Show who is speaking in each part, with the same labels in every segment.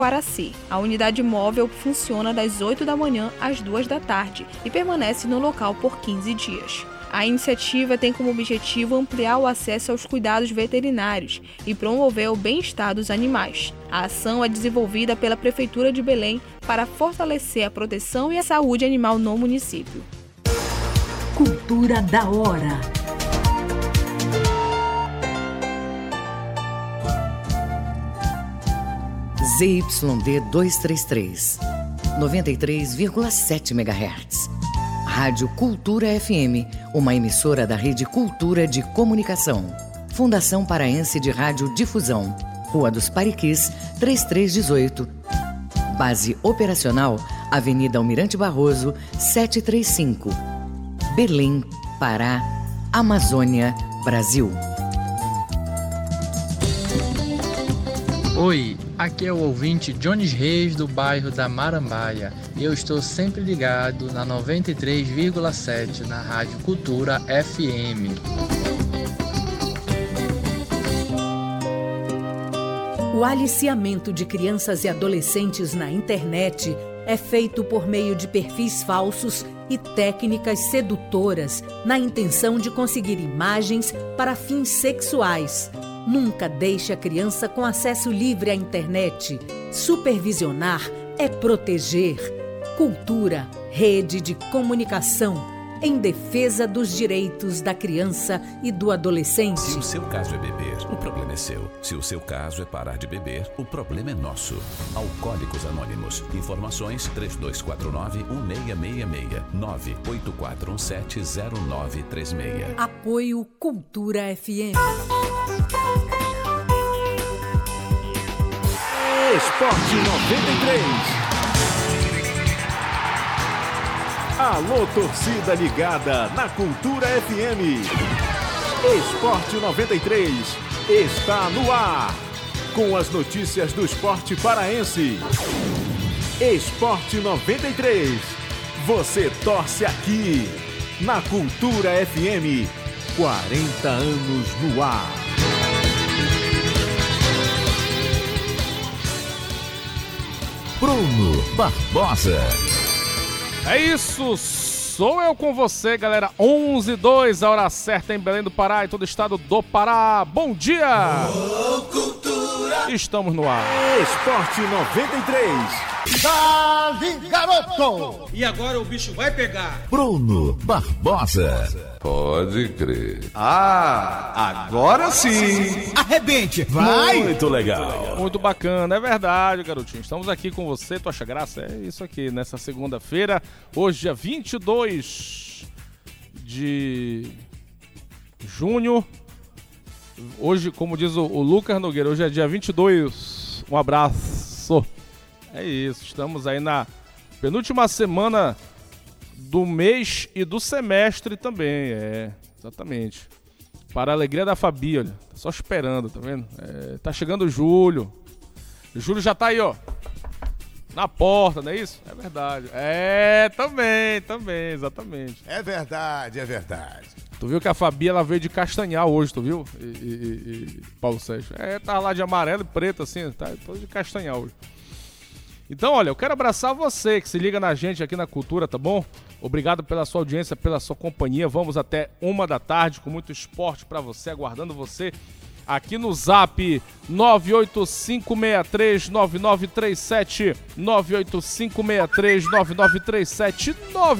Speaker 1: Quaraci. A unidade móvel funciona das 8 da manhã às 2 da tarde e permanece no local por 15 dias. A iniciativa tem como objetivo ampliar o acesso aos cuidados veterinários e promover o bem-estar dos animais. A ação é desenvolvida pela Prefeitura de Belém para fortalecer a proteção e a saúde animal no município.
Speaker 2: Cultura da hora.
Speaker 3: ZYD 233, 93,7 MHz. Rádio Cultura FM, uma emissora da Rede Cultura de Comunicação. Fundação Paraense de Rádio Difusão, Rua dos Pariquis, 3318. Base operacional, Avenida Almirante Barroso, 735. Belém, Pará, Amazônia, Brasil.
Speaker 4: Oi, aqui é o ouvinte Jones Reis do bairro da Marambaia e eu estou sempre ligado na 93,7 na Rádio Cultura FM.
Speaker 2: O aliciamento de crianças e adolescentes na internet é feito por meio de perfis falsos e técnicas sedutoras na intenção de conseguir imagens para fins sexuais. Nunca deixe a criança com acesso livre à internet. Supervisionar é proteger. Cultura, rede de comunicação em defesa dos direitos da criança e do adolescente.
Speaker 5: Se o seu caso é beber, o problema é seu. Se o seu caso é parar de beber, o problema é nosso. Alcoólicos Anônimos. Informações 3249-1666 984170936.
Speaker 2: Apoio Cultura FM.
Speaker 6: Esporte 93. Alô, torcida ligada na Cultura FM. Esporte 93 está no ar. Com as notícias do esporte paraense. Esporte 93. Você torce aqui. Na Cultura FM. 40 anos no ar.
Speaker 5: Bruno Barbosa.
Speaker 7: É isso, sou eu com você, galera. 11h02, a hora certa em Belém do Pará e todo o estado do Pará. Bom dia! Estamos no ar.
Speaker 6: Esporte 93.
Speaker 8: Salve, garoto!
Speaker 9: E agora o bicho vai pegar.
Speaker 5: Bruno Barbosa.
Speaker 10: Pode crer.
Speaker 8: Ah, agora sim! Arrebente! Vai!
Speaker 6: Muito legal.
Speaker 7: Muito bacana, é verdade, garotinho. Estamos aqui com você, tu acha graça? É isso aqui, nessa segunda-feira, hoje dia 22 de junho. Hoje, como diz o Lucas Nogueira, hoje é dia 22. Um abraço. É isso, estamos aí na penúltima semana do mês e do semestre também, exatamente. Para a alegria da Fabi, olha, tá só esperando, tá vendo? Tá chegando o Júlio. O Júlio já tá aí, ó, na porta, não é isso? É verdade. Também, exatamente.
Speaker 8: É verdade.
Speaker 7: Tu viu que a Fabi, ela veio de Castanhal hoje, tu viu? E Paulo Sérgio. Tá lá de amarelo e preto, assim, tá todo de Castanhal hoje. Então, olha, eu quero abraçar você que se liga na gente aqui na Cultura, tá bom? Obrigado pela sua audiência, pela sua companhia. Vamos até 1 da tarde com muito esporte pra você, aguardando você aqui no Zap 985639937, 985639937,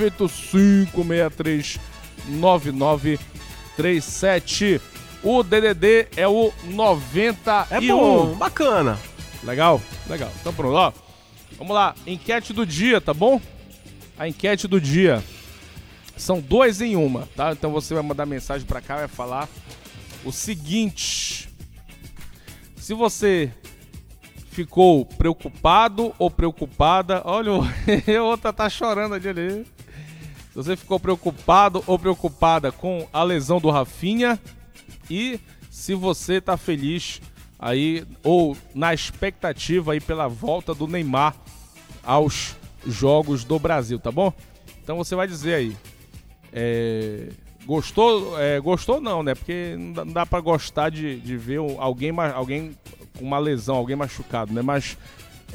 Speaker 7: 985639937. O DDD é o 91.
Speaker 6: É bom, bacana.
Speaker 7: Legal. Então pronto, ó. Vamos lá, enquete do dia, tá bom? A enquete do dia. São 2 em 1, tá? Então você vai mandar mensagem pra cá e vai falar o seguinte. Se você ficou preocupado ou preocupada... Olha, a outra tá chorando ali. Se você ficou preocupado ou preocupada com a lesão do Rafinha e se você tá feliz aí ou na expectativa aí pela volta do Neymar aos Jogos do Brasil, tá bom? Então você vai dizer aí, gostou? Gostou não, né? Porque não dá pra gostar de ver alguém com uma lesão, alguém machucado, né? Mas